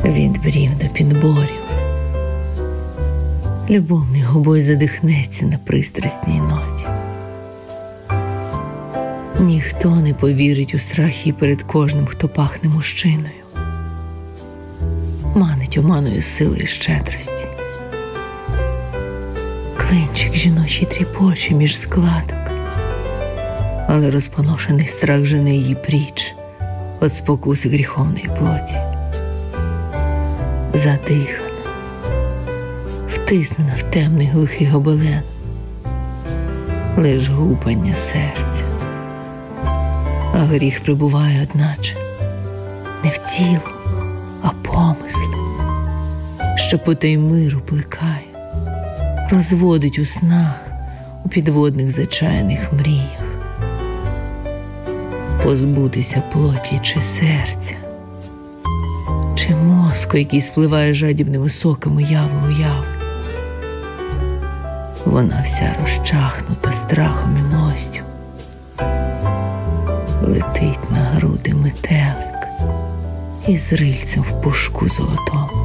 Від брів до підборів. Любовний губой задихнеться на пристрасній ноті. Ніхто не повірить у страхи перед кожним, хто пахне мужчиною. Манить оманою сили і щедрості. Клинчик жіночий тріпоче між складок, але розпоношений страх жене її пріч від спокуси гріховної плоті. Задихана, втиснена в темний глухий гобелен, лиш гупання серця. А гріх прибуває, одначе, не в тіло, а помисли, що потай миру плекає, розводить у снах, у підводних зачаяних мріях. Позбутися плоті чи серця, чи мозку, який спливає жадібними соками уяви. Вона вся розчахнута страхом і млостю. Летить на груди метелик із рильцем в пушку золотому.